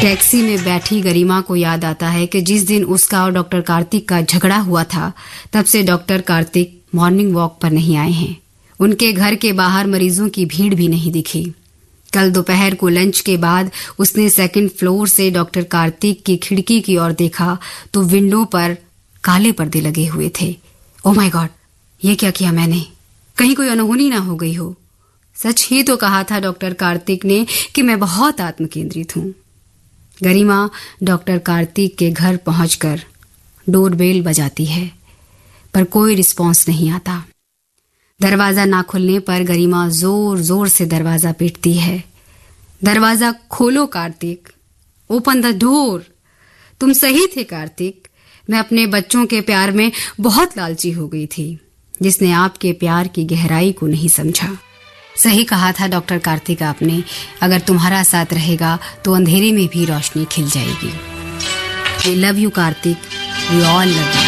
Taxi में बैठी गरिमा को याद आता है कि जिस दिन उसका और डॉक्टर कार्तिक का झगड़ा हुआ था, तब से डॉक्टर कार्तिक मॉर्निंग वॉक पर नहीं आए हैं। उनके घर के बाहर मरीजों की भीड़ भी नहीं दिखी। कल दोपहर को लंच के बाद उसने सेकंड फ्लोर से डॉक्टर कार्तिक की खिड़की की ओर देखा तो विंडो पर काले पर्दे लगे हुए थे। ओह माय गॉड, ये क्या किया मैंने? कहीं कोई अनहोनी ना हो गई हो। सच ही तो कहा था डॉक्टर कार्तिक ने कि मैं बहुत आत्मकेंद्रित हूं। गरिमा डॉक्टर कार्तिक के घर पहुंचकर डोरबेल बजाती है, पर कोई रिस्पॉन्स नहीं आता। दरवाजा ना खुलने पर गरिमा जोर जोर से दरवाजा पीटती है। दरवाजा खोलो कार्तिक, ओपन द डोर। तुम सही थे कार्तिक, मैं अपने बच्चों के प्यार में बहुत लालची हो गई थी, जिसने आपके प्यार की गहराई को नहीं समझा। सही कहा था डॉक्टर कार्तिक आपने, अगर तुम्हारा साथ रहेगा तो अंधेरे में भी रोशनी खिल जाएगी। We love you Kartik, we all love you.